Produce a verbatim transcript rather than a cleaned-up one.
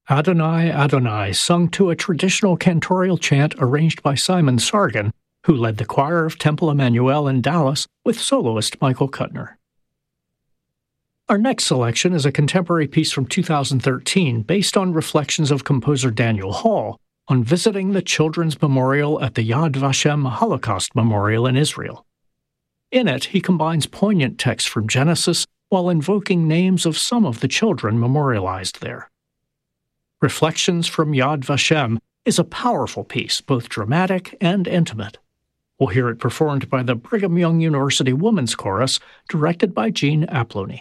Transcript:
Adonai, Adonai, sung to a traditional cantorial chant arranged by Simon Sargent, who led the choir of Temple Emmanuel in Dallas with soloist Michael Kuttner. Our next selection is a contemporary piece from two thousand thirteen based on reflections of composer Daniel Hall on visiting the Children's Memorial at the Yad Vashem Holocaust Memorial in Israel. In it, he combines poignant texts from Genesis while invoking names of some of the children memorialized there. Reflections from Yad Vashem is a powerful piece, both dramatic and intimate. We'll hear it performed by the Brigham Young University Women's Chorus, directed by Jean Aplony.